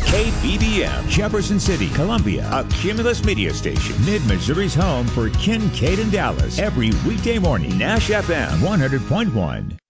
KBBM, Jefferson City, Columbia, a Cumulus media station. Mid-Missouri's home for Kincaid and Dallas. Every weekday morning, Nash FM 100.1.